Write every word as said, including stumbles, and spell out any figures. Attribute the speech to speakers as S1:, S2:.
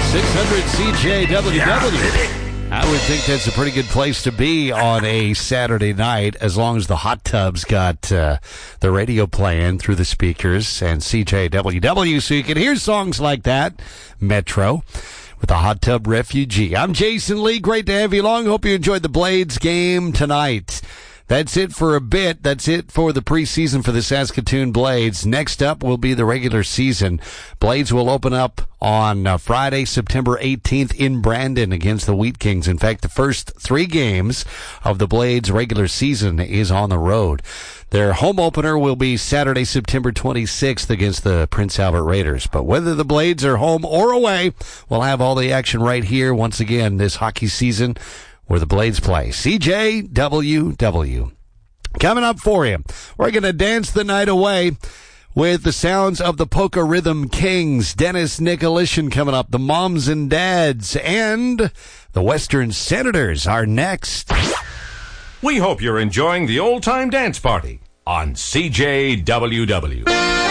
S1: six hundred C J W W. I would think that's a pretty good place to be on a Saturday night, as long as the hot tub's got uh, the radio playing through the speakers and C J W W, so you can hear songs like that. Metro with the Hot Tub Refugee. I'm Jason Lee. Great to have you along. Hope you enjoyed the Blades game tonight. That's it for a bit. That's it for the preseason for the Saskatoon Blades. Next up will be the regular season. Blades will open up on uh, Friday, September eighteenth in Brandon against the Wheat Kings. In fact, the first three games of the Blades regular season is on the road. Their home opener will be Saturday, September twenty-sixth against the Prince Albert Raiders. But whether the Blades are home or away, we'll have all the action right here once again this hockey season where the Blades play. C J W W. Coming up for you, we're going to dance the night away with the sounds of the Polka Rhythm Kings. Dennis Nicolishin coming up. The Moms and Dads and the Western Senators are next.
S2: We hope you're enjoying the old-time dance party on C J W W.